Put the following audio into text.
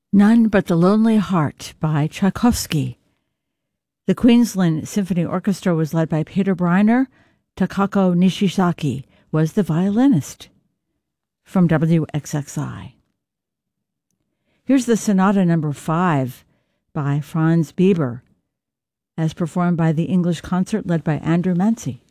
None But the Lonely Heart by Tchaikovsky. The Queensland Symphony Orchestra was led by Peter Briner. Takako Nishizaki was the violinist. From WXXI. Here's the Sonata No. 5 by Franz Bieber, as performed by the English Concert led by Andrew Mancy.